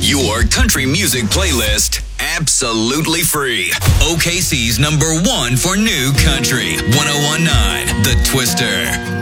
Your country music playlist, absolutely free. OKC's #1 for new country, 1019 The Twister.